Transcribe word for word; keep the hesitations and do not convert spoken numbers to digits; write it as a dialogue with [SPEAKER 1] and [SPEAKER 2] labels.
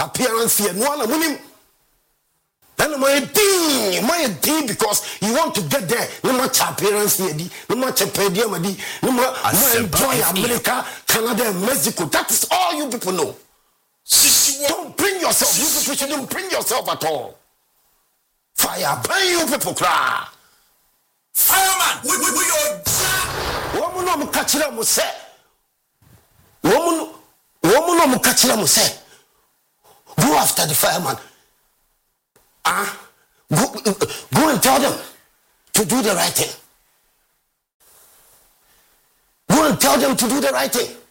[SPEAKER 1] appearance here. No one winning. Then my D, my D because you want to get there. No much appearance here, no much appearance, no much enjoy America, Canada, and Mexico. That is all you people know. Don't bring yourself. You people shouldn't bring yourself at all. Fire, burn you people cry. Fireman, we we we are. Woman, no catching them say. Woman, woman, no catching them say. Go after the fireman. Ah, go, go and tell them to do the right thing. Go and tell them to do the right thing.